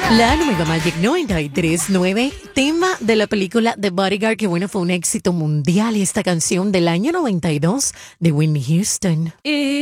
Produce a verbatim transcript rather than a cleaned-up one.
La Nueva Magic noventa y tres punto nueve, tema de la película The Bodyguard, que bueno, fue un éxito mundial, y esta canción del año noventa y dos de Whitney Houston.